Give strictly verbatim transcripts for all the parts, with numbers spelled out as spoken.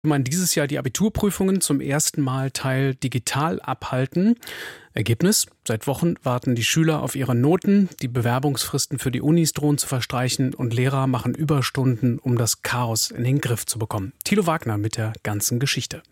Man dieses Jahr die Abiturprüfungen zum ersten Mal teil digital abhalten. Ergebnis: Seit Wochen warten die Schüler auf ihre Noten, die Bewerbungsfristen für die Unis drohen zu verstreichen und Lehrer machen Überstunden, um das Chaos in den Griff zu bekommen. Thilo Wagner mit der ganzen Geschichte.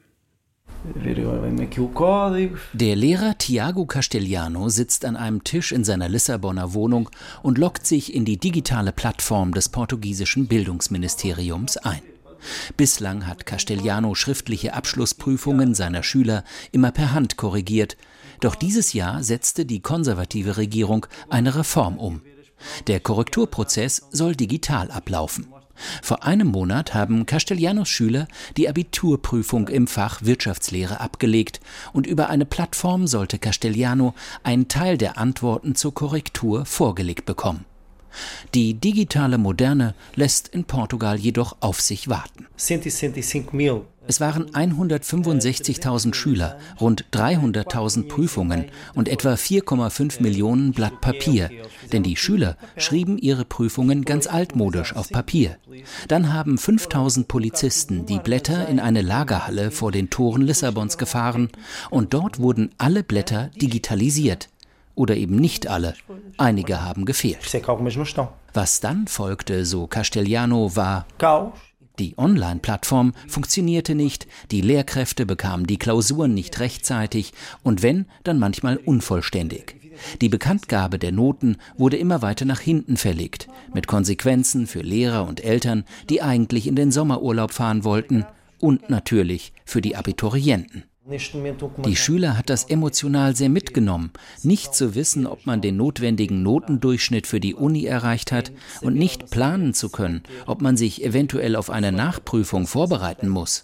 Der Lehrer Tiago Castelhano sitzt an einem Tisch in seiner Lissabonner Wohnung und loggt sich in die digitale Plattform des portugiesischen Bildungsministeriums ein. Bislang hat Castelhano schriftliche Abschlussprüfungen seiner Schüler immer per Hand korrigiert. Doch dieses Jahr setzte die konservative Regierung eine Reform um. Der Korrekturprozess soll digital ablaufen. Vor einem Monat haben Castelhanos Schüler die Abiturprüfung im Fach Wirtschaftslehre abgelegt und über eine Plattform sollte Castelhano einen Teil der Antworten zur Korrektur vorgelegt bekommen. Die digitale Moderne lässt in Portugal jedoch auf sich warten. Es waren hundertfünfundsechzigtausend Schüler, rund dreihunderttausend Prüfungen und etwa vier Komma fünf Millionen Blatt Papier. Denn die Schüler schrieben ihre Prüfungen ganz altmodisch auf Papier. Dann haben fünftausend Polizisten die Blätter in eine Lagerhalle vor den Toren Lissabons gefahren und dort wurden alle Blätter digitalisiert. Oder eben nicht alle. Einige haben gefehlt. Was dann folgte, so Castelhano, war die Online-Plattform funktionierte nicht, die Lehrkräfte bekamen die Klausuren nicht rechtzeitig und wenn, dann manchmal unvollständig. Die Bekanntgabe der Noten wurde immer weiter nach hinten verlegt, mit Konsequenzen für Lehrer und Eltern, die eigentlich in den Sommerurlaub fahren wollten und natürlich für die Abiturienten. Die Schüler hat das emotional sehr mitgenommen, nicht zu wissen, ob man den notwendigen Notendurchschnitt für die Uni erreicht hat und nicht planen zu können, ob man sich eventuell auf eine Nachprüfung vorbereiten muss.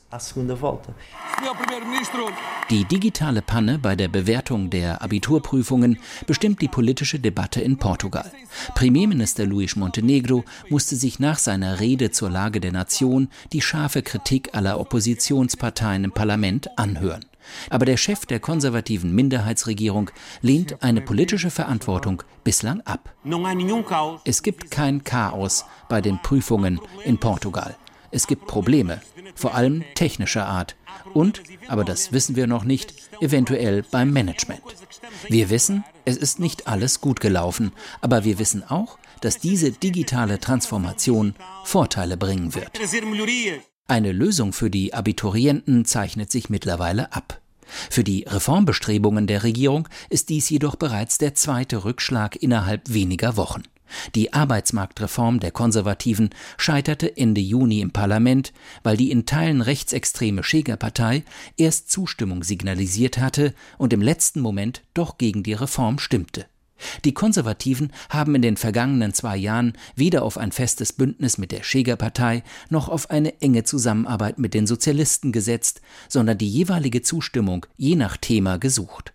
Die digitale Panne bei der Bewertung der Abiturprüfungen bestimmt die politische Debatte in Portugal. Premierminister Luís Montenegro musste sich nach seiner Rede zur Lage der Nation die scharfe Kritik aller Oppositionsparteien im Parlament anhören. Aber der Chef der konservativen Minderheitsregierung lehnt eine politische Verantwortung bislang ab. Es gibt kein Chaos bei den Prüfungen in Portugal. Es gibt Probleme, vor allem technischer Art. Und, aber das wissen wir noch nicht, eventuell beim Management. Wir wissen, es ist nicht alles gut gelaufen, aber wir wissen auch, dass diese digitale Transformation Vorteile bringen wird. Eine Lösung für die Abiturienten zeichnet sich mittlerweile ab. Für die Reformbestrebungen der Regierung ist dies jedoch bereits der zweite Rückschlag innerhalb weniger Wochen. Die Arbeitsmarktreform der Konservativen scheiterte Ende Juni im Parlament, weil die in Teilen rechtsextreme Chega-Partei erst Zustimmung signalisiert hatte und im letzten Moment doch gegen die Reform stimmte. Die Konservativen haben in den vergangenen zwei Jahren weder auf ein festes Bündnis mit der Chega-Partei noch auf eine enge Zusammenarbeit mit den Sozialisten gesetzt, sondern die jeweilige Zustimmung je nach Thema gesucht.